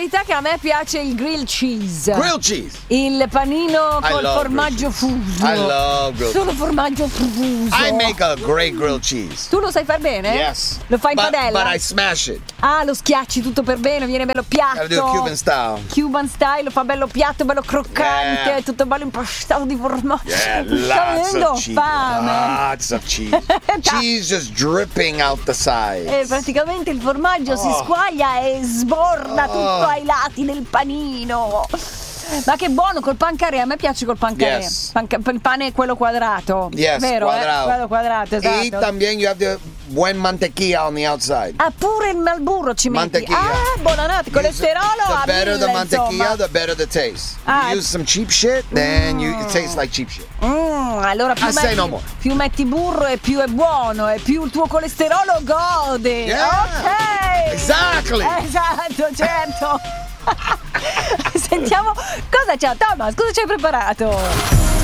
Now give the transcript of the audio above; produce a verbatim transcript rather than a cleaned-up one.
verità che a me piace il grilled cheese. Grilled cheese. Il panino I col love formaggio fuso. I love grilled Solo cheese. formaggio fuso. I make a great grilled cheese. Tu lo sai far bene? Yes. Lo fai in But, padella? but I smash it. Ah, lo schiacci tutto per bene, viene bello piatto. Gotta do it Cuban style. Cuban style, lo fa bello piatto, bello croccante, Yeah. tutto bello impastato di formaggio. Yeah, Mi sta lots venendo of cheese. fame. Lots of cheese. Cheese just dripping out the sides. E praticamente il formaggio si Oh. squaglia e sborda Oh. tutto ai lati del panino. Ma che buono col pan carré, a me piace col pan carré. Yes. Pan, il pane è quello quadrato. Yes, vero, quadrato. Eh? Quello quadrato, esatto. E también you have the buen mantequilla on the outside. Ah, pure il malburro ci metti. Mantequilla. Ah, buonanotte, colesterolo The a better mille, the mantequilla, insomma. the better the taste. Ah, You use some cheap shit, then you, it tastes like cheap shit. Mm, allora più I say metti, no more. più metti burro e più è buono e più il tuo colesterolo gode. Yeah. Ok. Exactly. Esatto, certo. Sentiamo cosa c'è Thomas, cosa ci hai preparato?